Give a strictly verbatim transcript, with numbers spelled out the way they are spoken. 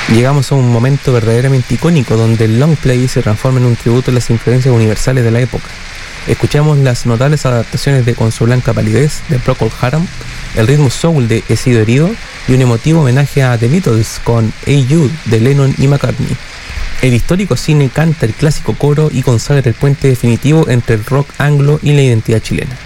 Llegamos a un momento verdaderamente icónico donde el long play se transforma en un tributo a las influencias universales de la época. Escuchamos las notables adaptaciones de Con su blanca palidez de Procol Harum, el ritmo soul de He sido herido y un emotivo homenaje a The Beatles con Hey Jude de Lennon y McCartney. El histórico cine canta el clásico coro y consagra el puente definitivo entre el rock anglo y la identidad chilena.